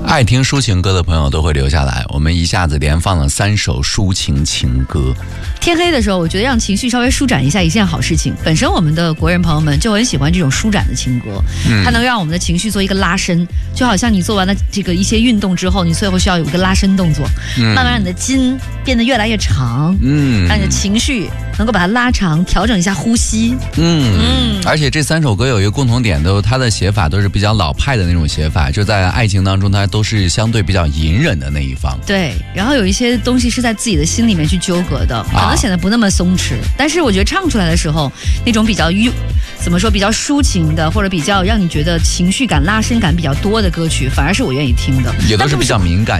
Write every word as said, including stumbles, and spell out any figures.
爱听抒情歌的朋友都会留下来，我们一下子连放了三首抒情情歌。 天黑的时候，我觉得让情绪稍微舒展一下一件好事情。本身我们的国人朋友们就很喜欢这种舒展的情歌，嗯、它能让我们的情绪做一个拉伸，就好像你做完了这个一些运动之后，你最后需要有一个拉伸动作，嗯、慢慢让你的筋变得越来越长，嗯，让你的情绪能够把它拉长，调整一下呼吸， 嗯嗯。而且这三首歌有一个共同点，都它的写法都是比较老派的那种写法，就在爱情当中，它都是相对比较隐忍的那一方。 对，然后有一些东西是在自己的心里面去纠葛的，可能显得不那么松弛，啊、但是我觉得唱出来的时候，那种比较郁，怎么说比较抒情的，或者比较让你觉得情绪感、拉伸感比较多的歌曲，反而是我愿意听的。 也都是比较敏感。